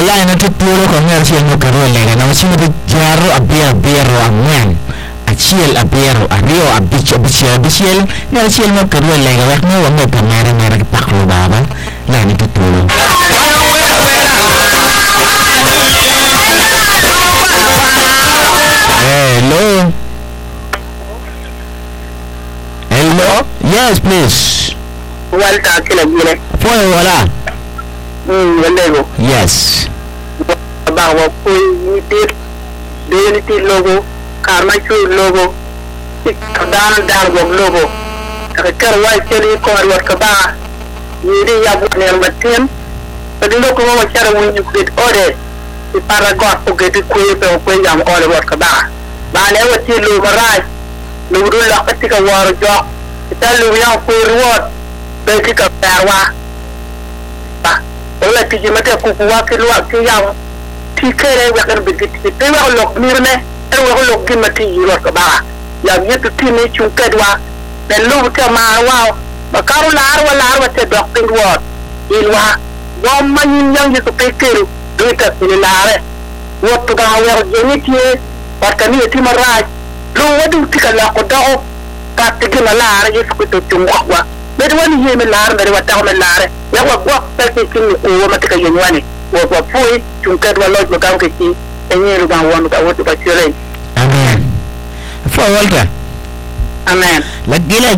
la na tuturo ko ngar siya mo karon le na sino bi jaro abiro angwan achiel abiro ario abichiel ngar siya mo karon le ga mo wa mo kamera paklo baba la ni tuturo Hello? Yes, please. Walta kila gile. Foy wala. Walego. Yes. Ba wa koy ni logo, karma chu logo. Kadan go logo. Kar wa cheli ko wa ka ba. Yiri ya bu ne matin. Padi ko ma chara mun ju kit ore. Ti para go ko ke ti ko yam ore wa ka ba. Ba ne wa ti lu maraj. Lu du la ka ti ka war jo. Ta lu ya ko ruot. Be ti ka perwa. Ba. Ola ti ji mate ku wa ki lu ki yam. Ti kere wa kan bi ti te wa lok mirne. Wa lok ki mati yi wa ka ba. Ya bi ti ni chu kedwa. Ben lu ta ma wa. Ba karu la te dok tin wot. Ilwa. Wa man yang yi ko pe keru. Do ta ni laare. Wot ga wa je ti wa ka ni ti maraj. Lu wa du ti ka la ko do. Ka ti ki la laare yi ko to tum wa. Be do ni ye me laare be wa ta me laare. Ya wa ko pe ti ni ko wa ma ti ka ye wani. Wa ko pui tum kedwa lo ko ka ki ti. Enyeru ga wa ka wo ti ba chire. Amen. Fo walta. Amen. La gila